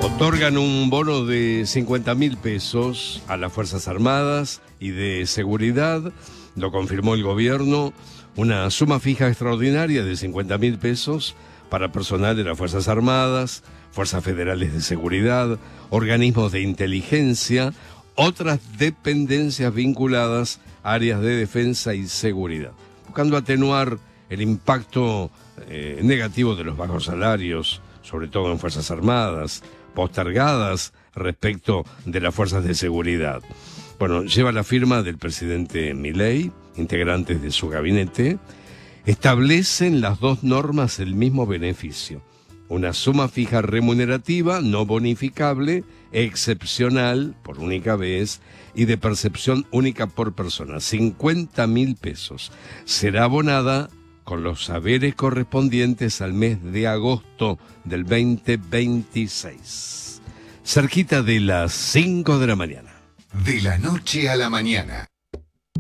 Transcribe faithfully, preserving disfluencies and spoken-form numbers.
Otorgan un bono de cincuenta mil pesos a las Fuerzas Armadas y de Seguridad, lo confirmó el gobierno, una suma fija extraordinaria de cincuenta mil pesos para personal de las Fuerzas Armadas, Fuerzas Federales de Seguridad, organismos de inteligencia, otras dependencias vinculadas a áreas de defensa y seguridad, buscando atenuar el impacto eh, negativo de los bajos salarios, sobre todo en Fuerzas Armadas, postergadas respecto de las fuerzas de seguridad. Bueno, lleva la firma del presidente Milei, integrantes de su gabinete, establecen las dos normas el mismo beneficio. Una suma fija remunerativa, no bonificable, excepcional, por única vez, y de percepción única por persona, cincuenta mil pesos. Será abonada con los saberes correspondientes al mes de agosto del veinte veintiséis. Cerquita de las cinco de la mañana. De la noche a la mañana.